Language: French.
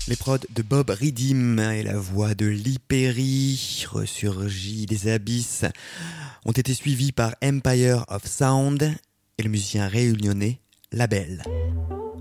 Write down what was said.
Les prods de Bob Redim et la voix de Lee Perry, ressurgie des abysses, ont été suivis par Empire of Sound et le musicien réunionnais Label.